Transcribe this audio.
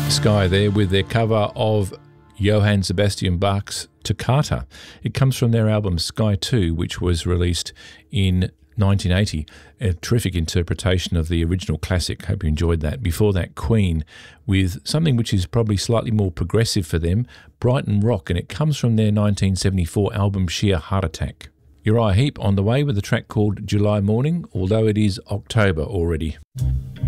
Sky there with their cover of Johann Sebastian Bach's Toccata. It comes from their album Sky 2, which was released in 1980. A terrific interpretation of the original classic. Hope you enjoyed that. Before that, Queen with something which is probably slightly more progressive for them, Brighton Rock, and it comes from their 1974 album Sheer Heart Attack. Uriah Heep on the way with a track called July Morning, although it is October already.